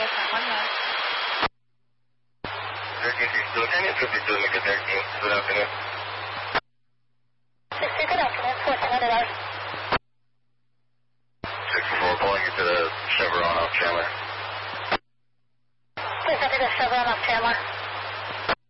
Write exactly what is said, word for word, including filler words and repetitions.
thirteen three two, Daniel fifty-two, Mega thirteen. Good afternoon. sixty, good afternoon. fourteen hundred hours. sixty-four, pulling into the Chevron off Chandler. Please enter the Chevron off Chandler.